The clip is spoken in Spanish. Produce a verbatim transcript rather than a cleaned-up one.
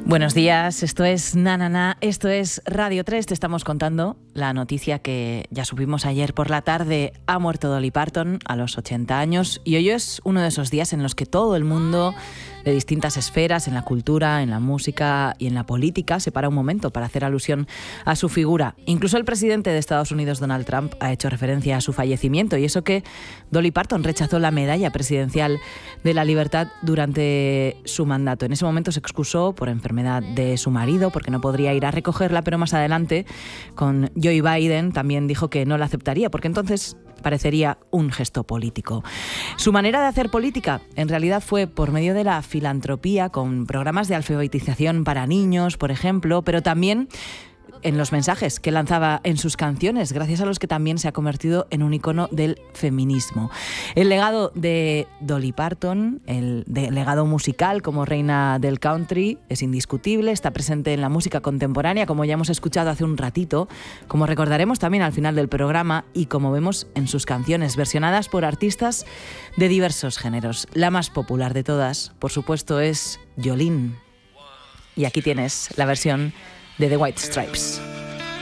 Buenos días, esto es Na Na Na, esto es Radio tres. Te estamos contando la noticia que ya supimos ayer por la tarde. Ha muerto Dolly Parton a los ochenta años y hoy es uno de esos días en los que todo el mundo de distintas esferas, en la cultura, en la música y en la política, se para un momento para hacer alusión a su figura. Incluso el presidente de Estados Unidos, Donald Trump, ha hecho referencia a su fallecimiento, y eso que Dolly Parton rechazó la medalla presidencial de la libertad durante su mandato. En ese momento se excusó por enfermedad de su marido, porque no podría ir a recogerla, pero más adelante, con Joe Biden, también dijo que no la aceptaría, porque entonces parecería un gesto político. Su manera de hacer política en realidad fue por medio de la filantropía, con programas de alfabetización para niños, por ejemplo, pero también en los mensajes que lanzaba en sus canciones, gracias a los que también se ha convertido en un icono del feminismo. El legado de Dolly Parton, el de legado musical como reina del country, es indiscutible, está presente en la música contemporánea, como ya hemos escuchado hace un ratito, como recordaremos también al final del programa y como vemos en sus canciones, versionadas por artistas de diversos géneros. La más popular de todas, por supuesto, es Jolene. Y aquí tienes la versión de The White Stripes.